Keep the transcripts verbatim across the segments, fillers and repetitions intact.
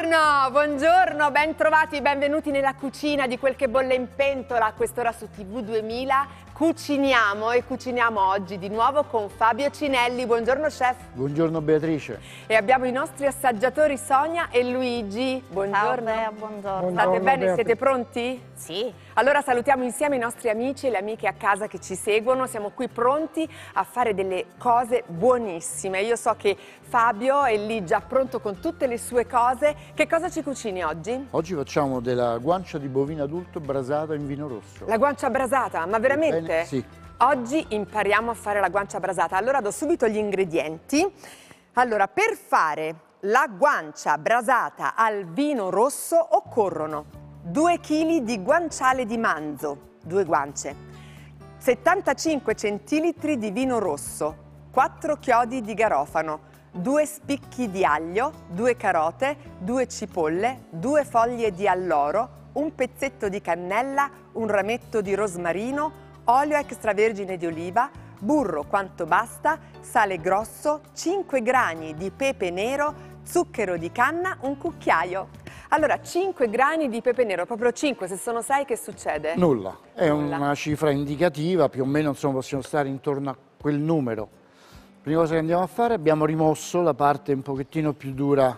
Buongiorno, buongiorno, ben trovati, benvenuti nella cucina di Quel che bolle in pentola. A quest'ora su T V duemila cuciniamo e cuciniamo oggi di nuovo con Fabio Cinelli. Buongiorno chef. Buongiorno Beatrice. E abbiamo i nostri assaggiatori Sonia e Luigi. Buongiorno. Ciao Bea, buongiorno. State bene? Beatrice. Siete pronti? Sì. Allora salutiamo insieme i nostri amici e le amiche a casa che ci seguono. Siamo qui pronti a fare delle cose buonissime. Io so che Fabio è lì già pronto con tutte le sue cose. Che cosa ci cucini oggi? Oggi facciamo della guancia di bovino adulto brasata in vino rosso. La guancia brasata, ma veramente? Bene, sì. Oggi impariamo a fare la guancia brasata. Allora do subito gli ingredienti. Allora, per fare la guancia brasata al vino rosso occorrono due chili di guanciale di manzo, due guance, settantacinque centilitri di vino rosso, quattro chiodi di garofano, due spicchi di aglio, due carote, due cipolle, due foglie di alloro, un pezzetto di cannella, un rametto di rosmarino, olio extravergine di oliva, burro quanto basta, sale grosso, cinque grani di pepe nero, zucchero di canna, un cucchiaio. Allora, cinque grani di pepe nero, proprio cinque, se sono sei che succede? Nulla, è Nulla. una cifra indicativa, più o meno insomma, possiamo stare intorno a quel numero. Prima cosa che andiamo a fare, abbiamo rimosso la parte un pochettino più dura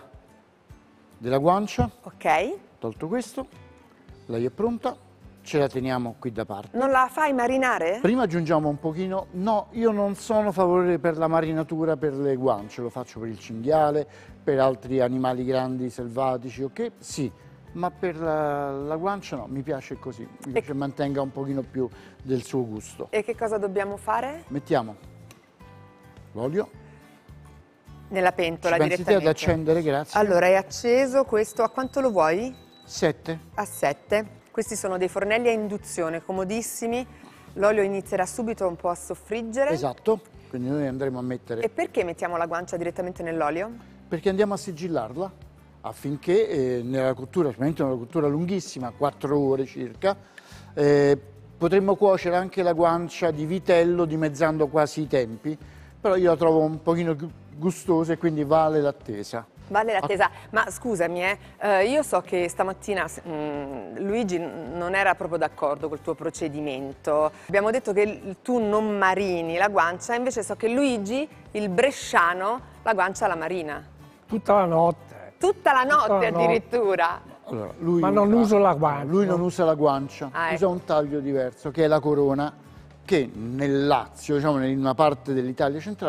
della guancia. Ok. Tolto questo, lei è pronta, ce la teniamo qui da parte. Non la fai marinare? Prima aggiungiamo un pochino, no, io non sono favorevole per la marinatura per le guance, lo faccio per il cinghiale, per altri animali grandi, selvatici, ok? Sì, ma per la, la guancia no, mi piace così, mi piace che mantenga un pochino più del suo gusto. E che cosa dobbiamo fare? Mettiamo l'olio. Nella pentola Ci pensi te direttamente. ad accendere, grazie. Allora, è acceso questo, a quanto lo vuoi? Sette. A sette. Questi sono dei fornelli a induzione, comodissimi. L'olio inizierà subito un po' a soffriggere. Esatto, quindi noi andremo a mettere... E perché mettiamo la guancia direttamente nell'olio? Perché andiamo a sigillarla affinché eh, nella cottura, sicuramente una cottura lunghissima, quattro ore circa, eh, potremmo cuocere anche la guancia di vitello dimezzando quasi i tempi, però io la trovo un pochino più gustosa e quindi vale l'attesa. Vale l'attesa, ma scusami, eh, eh, io so che stamattina mh, Luigi non era proprio d'accordo col tuo procedimento. Abbiamo detto che tu non marini la guancia, invece so che Luigi, il bresciano, la guancia la marina. Tutta la notte. Tutta la notte Tutta la notte. addirittura. Allora, lui Ma non usa- uso la guancia. Lui non usa la guancia, Ah, usa ecco. un taglio diverso che è la corona, che nel Lazio, diciamo in una parte dell'Italia centrale,